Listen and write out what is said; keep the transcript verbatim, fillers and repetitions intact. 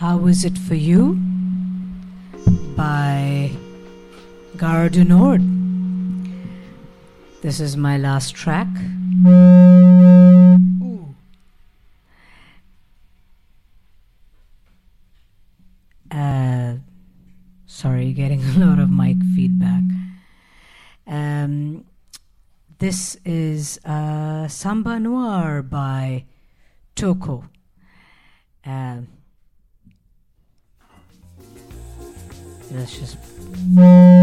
How Is It For You by Gare du Nord. This is my last track. Ooh. Uh, sorry, getting a lot of mic feedback. Um, this is uh, Samba Noir by Toko. Um, let's just